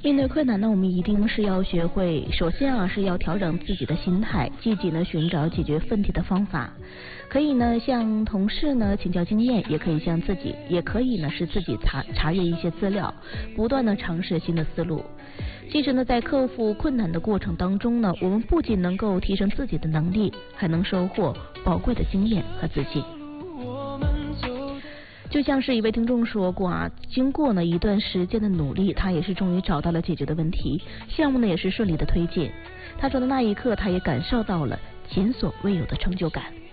面对困难呢，我们一定是要学会，首先是要调整自己的心态，积极呢寻找解决问题的方法。可以呢向同事呢请教经验，也可以向自己，也可以呢是自己查阅一些资料，不断的尝试新的思路。其实呢，在克服困难的过程当中呢，我们不仅能够提升自己的能力，还能收获宝贵的经验和自信。就像是一位听众说过经过呢一段时间的努力，他也是终于找到了解决的问题，项目呢也是顺利的推进。他说的那一刻，他也感受到了前所未有的成就感。